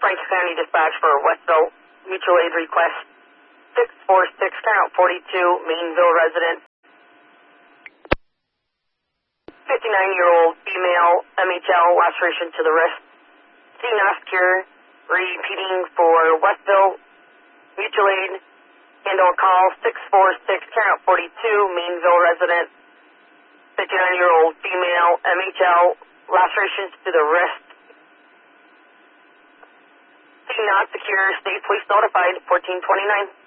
Franks County Dispatch for Westville Mutual Aid Request 646, turnout 42, Mainville resident. 59-year-old female, MHL, laceration to the wrist. C not secure, repeating for Westville Mutual Aid. Handle call 646, turnout 42, Mainville resident. 59-year-old female, MHL, lacerations to the wrist. C not secure, state police notified, 1429.